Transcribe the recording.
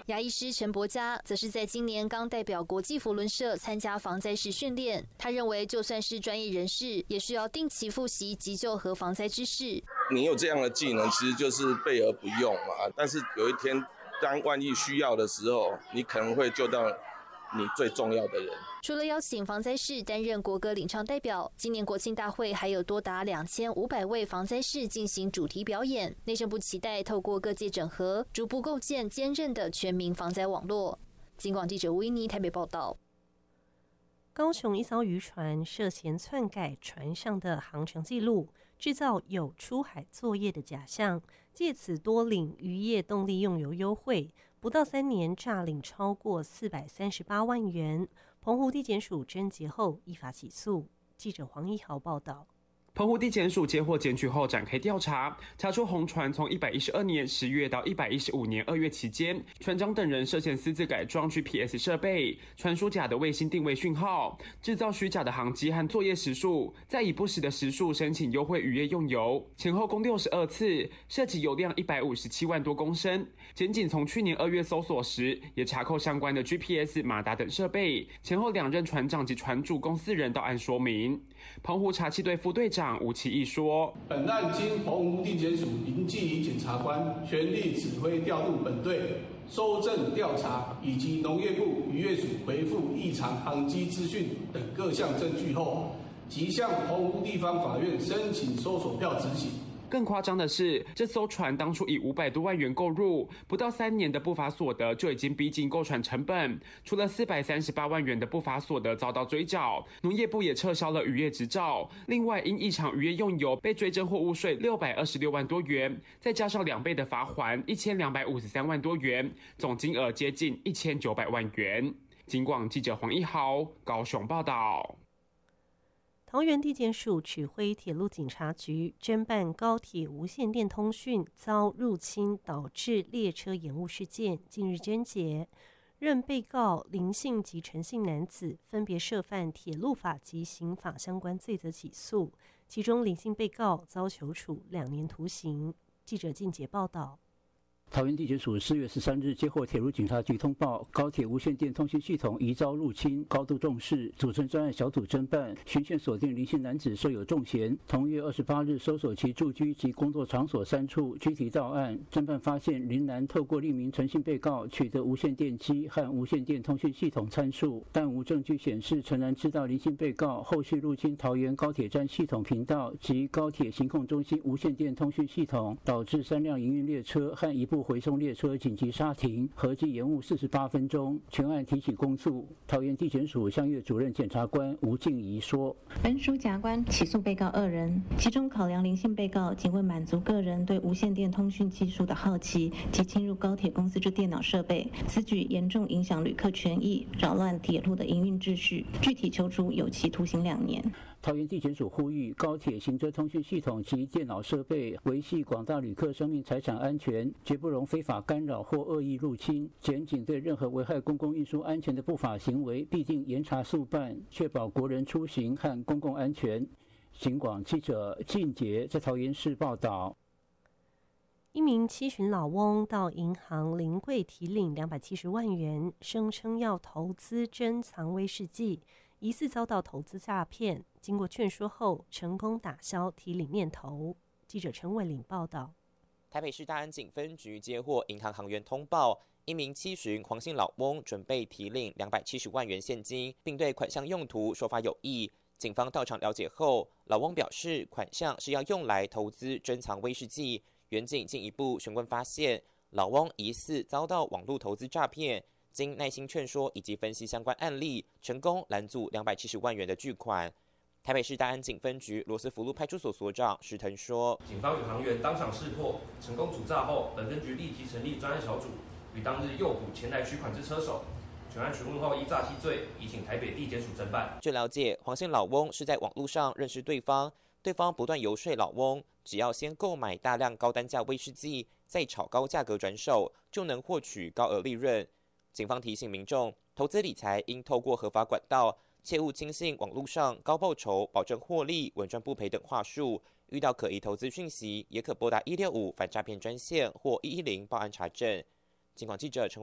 牙医师陈伯嘉则是在今年刚代表国际扶轮社参加防灾式训练。他认为，就算是专业人士，也需要定期复习急救和防灾知识。 你有这样的技能，其实就是备而不用嘛。但是有一天，当万一需要的时候，你可能会救到你最重要的人。 除了邀请防灾士担任国歌领唱代表，今年国庆大会还有多达2500位防灾士进行主题表演。内政部期待透过各界整合，逐步构建坚韧的全民防灾网络。警广记者吴依妮台北报道。 高雄一艘渔船涉嫌篡改船上的航程记录，制造有出海作业的假象，借此多领渔业动力用油优惠，不到3年诈领超过438万元。澎湖地检署侦结后依法起诉。记者黄一豪报道。 澎湖地检署接获检举后展开调查，查出红船从112年10月到115年2月期间，船长等人涉嫌私自改装 GPS 设备，传输假的卫星定位讯号，制造虚假的航机和作业时数，再以不实的时数申请优惠渔业用油，前后共62次，涉及油量157万多公升。检警从去年2月搜索时，也查扣相关的 GPS、马达等设备，前后2任船长及船主共4人到案说明。澎湖查缉队副队长吴其义说：“ 本案经澎湖地检署林继仪检察官全力指挥调度本队搜证调查，以及农业部渔业署回复异常航机资讯等各项证据后，即向澎湖地方法院申请搜索票执行。” 更夸张的是，这艘船当初以500多万元购入，不到3年的不法所得就已经逼近购船成本。除了438万元的不法所得遭到追缴，农业部也撤销了渔业执照。另外，因异常渔业用油被追征货物税626万多元，再加上2倍的罚锾1253万多元，总金额接近1900万元。警广记者黄一豪高雄报道。 桃园地检署指挥铁路警察局侦办高铁无线电通讯遭入侵导致列车延误事件，近日侦结，任被告林姓及陈姓男子分别涉犯铁路法及刑法相关罪责起诉，其中林姓被告遭求处2年徒刑。记者靳杰报道。 桃园地检署4月13日接获铁路警察局通报，高铁无线电通讯系统疑遭入侵，高度重视，组成专案小组侦办，循线锁定林姓男子设有重嫌。同月28日搜索其住居及工作场所3处，具体到案。侦办发现林男透过匿名陈姓被告取得无线电机和无线电通讯系统参数，但无证据显示陈男知道林姓被告后续入侵桃园高铁站系统频道及高铁行控中心无线电通讯系统，导致3辆营运列车和一部回送列车紧急刹停，合计延误48分钟。全案提起公诉。桃园地检署相越主任检察官吴静怡说：“ 本署检察官起诉被告2人，其中考量林姓被告仅为满足个人对无线电通讯技术的好奇及侵入高铁公司之电脑设备，此举严重影响旅客权益，扰乱铁路的营运秩序，具体求处有期徒刑2年。” 桃园地检署呼吁高铁行车通讯系统及电脑设备维系广大旅客生命财产安全，绝不容非法干扰或恶意入侵。检警对任何危害公共运输安全的不法行为，必定严查速办，确保国人出行和公共安全。警广记者靳杰在桃园市报道。 一名七旬老翁到银行临柜提领270万元，声称要投资珍藏威士忌，疑似遭到投资诈骗。经过劝说后，成功打消提领念头。记者陈伟玲报道。 台北市大安警分局接获银行行员通报，一名七旬黄姓老翁准备提领270万元现金，并对款项用途说法有异。警方到场了解后，老翁表示款项是要用来投资珍藏威士忌。远警进一步询问发现，老翁疑似遭到网络投资诈骗。经耐心劝说以及分析相关案例，成功拦阻270万元的巨款。台北市大安警分局罗斯福路派出所所长石腾说：“ 警方与行员当场识破，成功阻诈后，本分局立即成立专案小组，与当日诱捕前来取款之车手。全案询问后，依诈欺罪，移请台北地检署侦办。” 据了解，黄姓老翁是在网络上认识对方，对方不断游说老翁，只要先购买大量高单价威士忌，再炒高价格转手，就能获取高额利润。警方提醒民众，投资理财应透过合法管道，切勿轻信网络上高报酬、保证获利、稳赚不赔等话术。遇到可疑投资讯息，也可拨打165反诈骗专线或110报案查证。警广记者陈